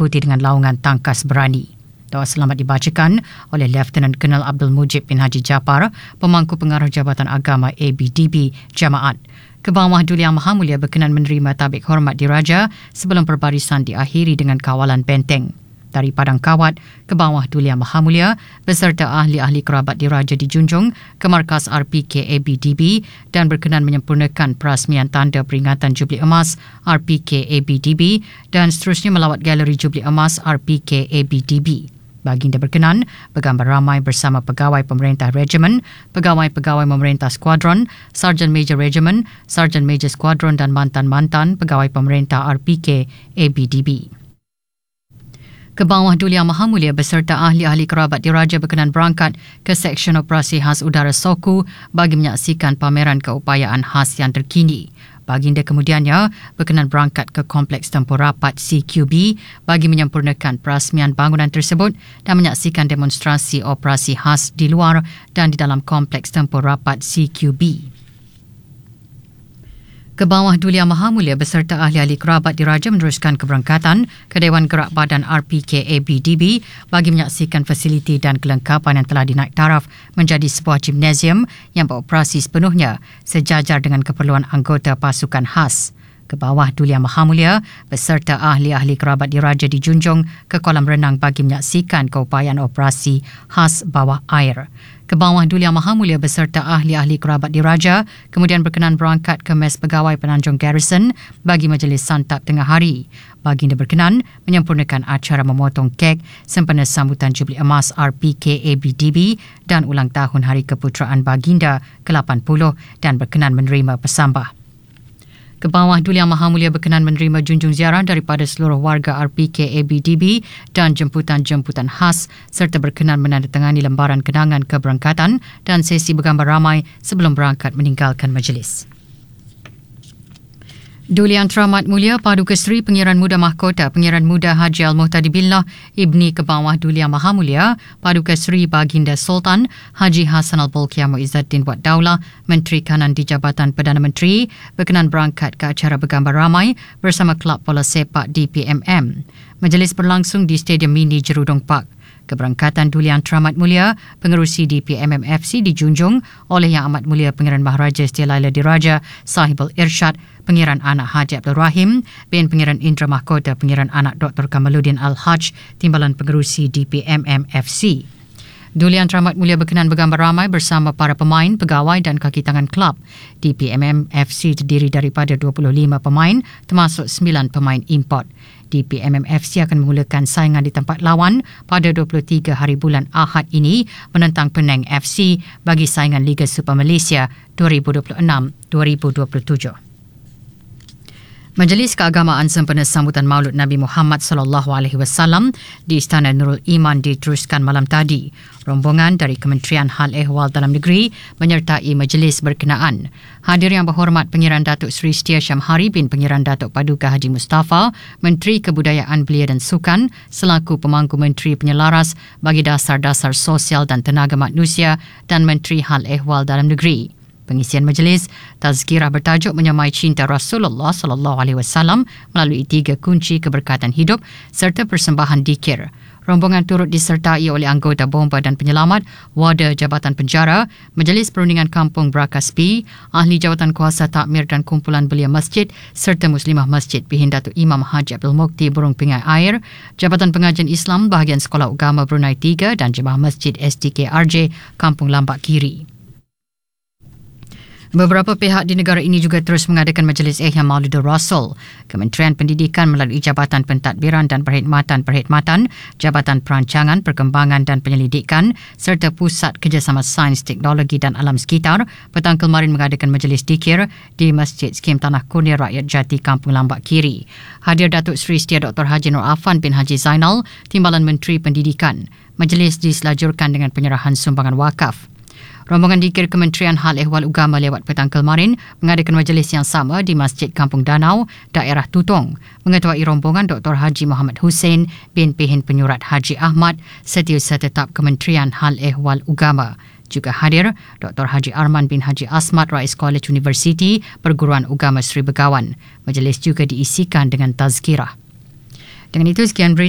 diikuti dengan laungan tangkas berani. Doa selamat dibacakan oleh Lieutenant Colonel Abdul Mujib bin Haji Japar, Pemangku Pengarah Jabatan Agama ABDB Jamaat. Kebawah Duli Yang Maha Mulia berkenan menerima tabik hormat diraja sebelum perbarisan diakhiri dengan kawalan benteng. Dari Padang Kawat, Kebawah Duli Yang Maha Mulia beserta ahli-ahli kerabat diraja dijunjung ke markas RPK ABDB dan berkenan menyempurnakan perasmian tanda peringatan Jubli Emas RPK ABDB dan seterusnya melawat galeri Jubli Emas RPK ABDB. Baginda berkenan bergambar ramai bersama pegawai pemerintah regimen, pegawai-pegawai pemerintah skuadron, Sarjan Major Regimen, Sarjan Major Skuadron dan mantan-mantan pegawai pemerintah RPK ABDB. Kebawah Duli Yang Maha Mulia beserta ahli-ahli kerabat diraja berkenan berangkat ke Seksyen Operasi Khas Udara Soku bagi menyaksikan pameran keupayaan khas yang terkini. Baginda kemudiannya berkenan berangkat ke Kompleks Tempur Rapat CQB bagi menyempurnakan perasmian bangunan tersebut dan menyaksikan demonstrasi operasi khas di luar dan di dalam Kompleks Tempur Rapat CQB. Kebawah Duli Yang Maha Mulia beserta ahli-ahli kerabat diraja meneruskan keberangkatan ke Dewan Gerak Badan RPK ABDB bagi menyaksikan fasiliti dan kelengkapan yang telah dinaik taraf menjadi sebuah gimnasium yang beroperasi sepenuhnya sejajar dengan keperluan anggota pasukan khas. Kebawah Duli Yang Maha Mulia beserta ahli-ahli kerabat diraja dijunjung ke kolam renang bagi menyaksikan keupayaan operasi khas bawah air. Kebawah Duli Yang Maha Mulia beserta ahli-ahli kerabat diraja kemudian berkenan berangkat ke Mes Pegawai Penanjung Garrison bagi majlis santap tengah hari. Baginda berkenan menyempurnakan acara memotong kek sempena sambutan Jubli Emas RPK ABDB dan ulang tahun Hari Keputeraan Baginda ke-80 dan berkenan menerima pesambah. Kebawah Duli Yang Maha Mulia berkenan menerima junjung ziarah daripada seluruh warga RPK ABDB dan jemputan-jemputan khas serta berkenan menandatangani lembaran kenangan keberangkatan dan sesi bergambar ramai sebelum berangkat meninggalkan majlis. Duli Yang Teramat Mulia Paduka Seri Pengiran Muda Mahkota Pengiran Muda Haji Al-Muhtadi Billah Ibni Kebawah Duli Yang Maha Mulia Paduka Seri Baginda Sultan Haji Hassan Al-Bolkiah Muizzaddin Wad Daulah Menteri Kanan di Jabatan Perdana Menteri berkenan berangkat ke acara bergambar ramai bersama Kelab Bola Sepak DPMM. Majlis berlangsung di Stadium Mini Jerudong Park. Keberangkatan Duli Yang Teramat Mulia Pengerusi DPMM FC dijunjung oleh Yang Amat Mulia Pengiran Maharaja Siti Laila Diraja Sahibul Irsyad Pengiran Anak Haji Abdul Rahim bin Pengiran Indra Mahkota Pengiran Anak Dr. Kamaluddin Al-Haj Timbalan Pengerusi DPMM FC. Duli Yang Teramat Mulia berkenan bergambar ramai bersama para pemain, pegawai dan kaki tangan kelab. DPMM FC terdiri daripada 25 pemain termasuk 9 pemain import. DPMM FC akan memulakan saingan di tempat lawan pada 23 hari bulan Ahad ini menentang Penang FC bagi saingan Liga Super Malaysia 2026-2027. Majlis Keagamaan sempena sambutan Maulud Nabi Muhammad SAW di Istana Nurul Iman diteruskan malam tadi. Rombongan dari Kementerian Hal Ehwal Dalam Negeri menyertai majlis berkenaan. Hadir Yang Berhormat Pengiran Datuk Seri Setia Syamhari bin Pengiran Datuk Paduka Haji Mustafa, Menteri Kebudayaan Belia dan Sukan selaku Pemangku Menteri Penyelaras bagi Dasar-Dasar Sosial dan Tenaga Manusia dan Menteri Hal Ehwal Dalam Negeri. Pengisian majlis tazkirah bertajuk Menyamai Cinta Rasulullah SAW melalui 3 kunci keberkatan hidup serta persembahan dikir. Rombongan turut disertai oleh anggota bomba dan penyelamat, Wada Jabatan Penjara, Majlis Perundingan Kampung Brakas P, Ahli Jawatan Kuasa Takmir dan Kumpulan Belia Masjid serta Muslimah Masjid Pihin Datuk Imam Haji Abdul Mukti Burung Pingai Air, Jabatan Pengajian Islam Bahagian Sekolah Agama Brunei 3 dan Jemaah Masjid SDKRJ Kampung Lambak Kiri. Beberapa pihak di negara ini juga terus mengadakan Majlis Ihya Maulidur Rasul. Kementerian Pendidikan melalui Jabatan Pentadbiran dan Perkhidmatan, Jabatan Perancangan, Perkembangan dan Penyelidikan serta Pusat Kerjasama Sains, Teknologi dan Alam Sekitar petang kemarin mengadakan Majlis Dikir di Masjid Skim Tanah Kurnia Rakyat Jati Kampung Lambak Kiri. Hadir Datuk Seri Setia Dr. Haji Nur Afan bin Haji Zainal, Timbalan Menteri Pendidikan. Majlis diselajurkan dengan penyerahan sumbangan wakaf. Rombongan dikir Kementerian Hal Ehwal Agama lewat petang kemarin mengadakan majlis yang sama di Masjid Kampung Danau, daerah Tutong. Mengetuai rombongan Dr. Haji Muhammad Hussein bin Pihin Penyurat Haji Ahmad, Setiausaha Tetap Kementerian Hal Ehwal Agama. Juga hadir Dr. Haji Arman bin Haji Asmat, Rais College Universiti Perguruan Agama Seri Begawan. Majlis juga diisikan dengan tazkirah. Dengan itu, sekian berita.